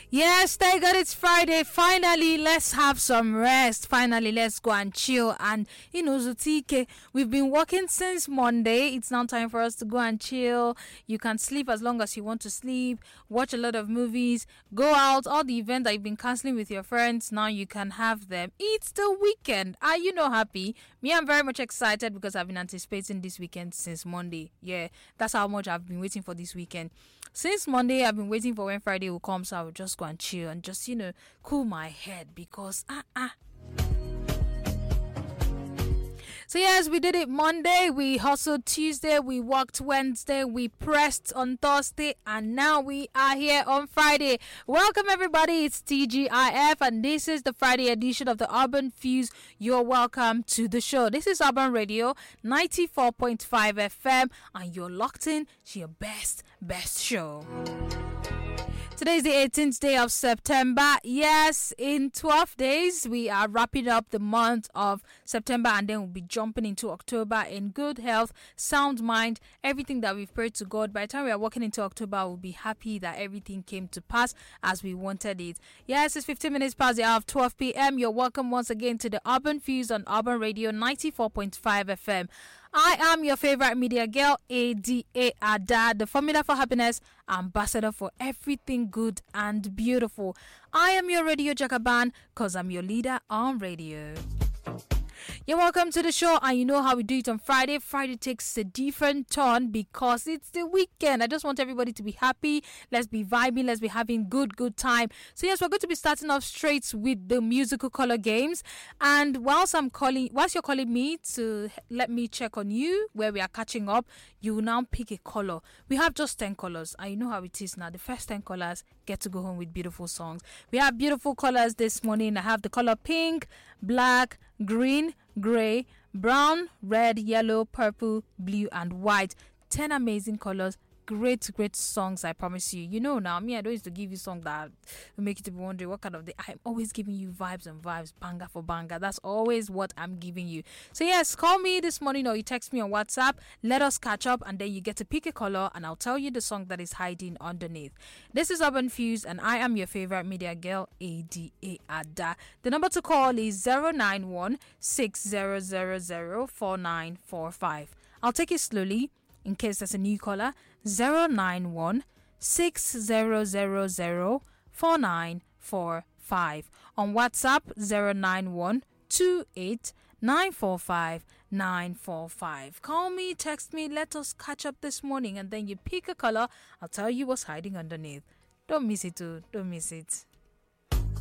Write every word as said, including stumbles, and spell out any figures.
Yes, thank God it's Friday. Finally, let's have some rest. Finally, let's go and chill. And, you know, Zutike, we've been working since Monday. It's now time for us to go and chill. You can sleep as long as you want to sleep, watch a lot of movies, go out, all the events that you've been cancelling with your friends. Now you can have them. It's the weekend. Are you not happy? Me, I'm very much excited because I've been anticipating this weekend since Monday. Yeah, that's how much I've been waiting for this weekend. Since Monday, I've been waiting for when Friday will come, so I will just go and chill and just, you know, cool my head because, ah, ah. So yes, we did it Monday, we hustled Tuesday, we worked Wednesday, we pressed on Thursday, and now we are here on Friday. Welcome everybody, it's T G I F, and this is the Friday edition of the Urban Fuse. You're welcome to the show. This is Urban Radio ninety-four point five F M, and you're locked in to your best, best show. Today is the eighteenth day of September. Yes, in twelve days, we are wrapping up the month of September and then we'll be jumping into October in good health, sound mind, everything that we've prayed to God. By the time we are walking into October, we'll be happy that everything came to pass as we wanted it. Yes, it's fifteen minutes past the hour of twelve p.m. You're welcome once again to the Urban Fuse on Urban Radio ninety-four point five F M. I am your favorite media girl, A D A Ada, the formula for happiness, ambassador for everything good and beautiful. I am your radio jackaban because I'm your leader on radio. You're welcome to the show, and you know how we do it on Friday. Friday takes a different turn because it's the weekend. I just want everybody to be happy. Let's be vibing. Let's be having good, good time. So yes, we're going to be starting off straight with the musical color games. And whilst I'm calling, whilst you're calling me to let me check on you where we are catching up, you will now pick a color. We have just ten colors, and you know how it is now. The first ten colors get to go home with beautiful songs. We have beautiful colors this morning. I have the color pink, black, green, gray, brown, red, yellow, purple, blue, and white. ten amazing colors. Great, great songs, I promise you. You know now, me, I don't used to give you songs that will make you to be wondering what kind of... The, I'm always giving you vibes and vibes, banger for banger. That's always what I'm giving you. So yes, call me this morning or you text me on WhatsApp. Let us catch up and then you get to pick a color and I'll tell you the song that is hiding underneath. This is Urban Fuse and I am your favorite media girl, A D A Ada. The number to call is zero nine one six zero zero zero four nine four five. I'll take it slowly in case there's a new caller. Zero nine one six zero zero zero four nine four five. On WhatsApp zero nine one two eight nine four five nine four five. Call me, text me, let us catch up this morning, and then you pick a color. I'll tell you what's hiding underneath. Don't miss it too. Don't miss it.